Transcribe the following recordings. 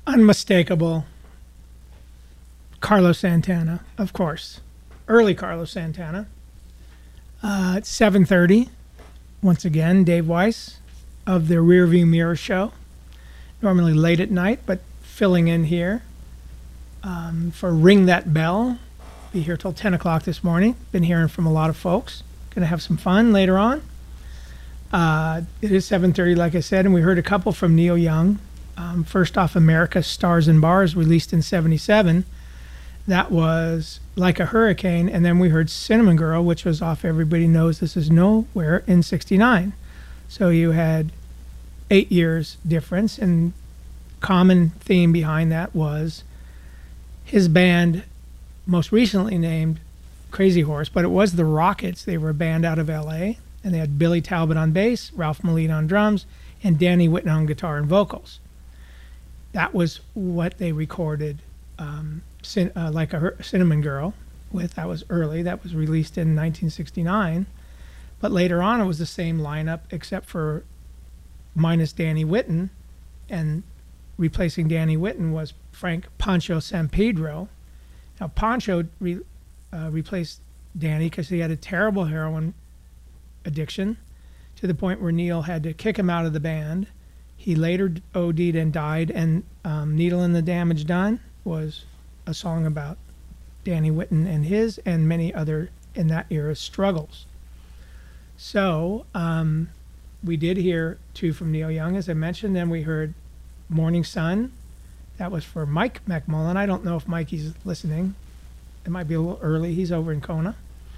Unmistakable Carlos Santana, of course. Early Carlos Santana. It's 7:30. Once again, Dave Weiss of the Rearview Mirror Show. Normally late at night, but filling in here for Ring That Bell. Be here till 10 o'clock this morning. Been hearing from a lot of folks. Going to have some fun later on. It is 7:30, like I said, and we heard a couple from Neil Young. First off, America's Stars and Bars, released in 77. That was Like a Hurricane. And then we heard Cinnamon Girl, which was off Everybody Knows This Is Nowhere in 69. So you had 8 years difference. And common theme behind that was his band, most recently named Crazy Horse, but it was the Rockets. They were a band out of LA, and they had Billy Talbot on bass, Ralph Molina on drums, and Danny Whitten on guitar and vocals. That was what they recorded Like a Cinnamon Girl with. That was early. That was released in 1969. But later on, it was the same lineup except for minus Danny Whitten, and replacing Danny Whitten was Frank Pancho Sampedro. Now, Pancho replaced Danny because he had a terrible heroin addiction to the point where Neil had to kick him out of the band. He later OD'd and died, and Needle and the Damage Done was a song about Danny Whitten and his and many other in that era struggles. So we did hear two from Neil Young, as I mentioned, and we heard Morning Sun. That was for Mike McMullen. I don't know if Mikey's listening. It might be a little early. He's over in Kona.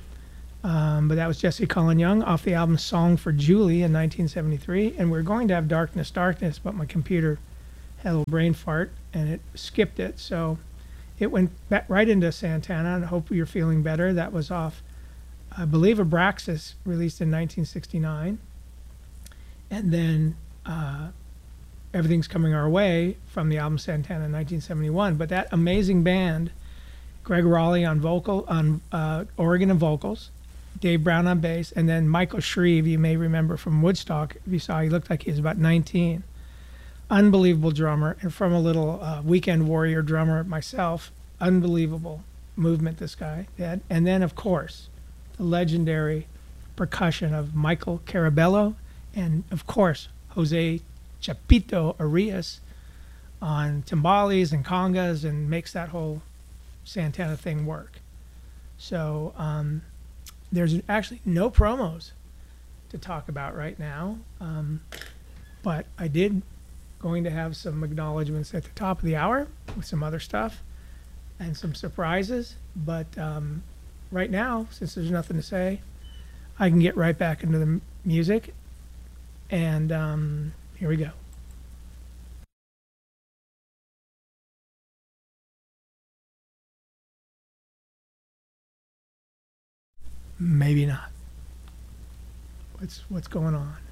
But that was Jesse Colin Young off the album Song for Julie in 1973. And we're going to have Darkness, Darkness, but my computer had a little brain fart and it skipped it. So it went back right into Santana, and I hope you're feeling better. That was off, I believe, Abraxas, released in 1969. And then Everything's Coming Our Way from the album Santana in 1971. But that amazing band, Greg Raleigh on organ and vocals, Dave Brown on bass, and then Michael Shreve, you may remember from Woodstock. If you saw, he looked like he was about 19. Unbelievable drummer, and from a little Weekend Warrior drummer myself, unbelievable movement this guy had. And then, of course, the legendary percussion of Michael Carabello, and, of course, Jose Chapito Arias on timbales and congas, and makes that whole Santana thing work. So there's actually no promos to talk about right now, but I did going to have some acknowledgments at the top of the hour with some other stuff and some surprises. But right now, since there's nothing to say, I can get right back into the music, and here we go. Maybe not. What's going on?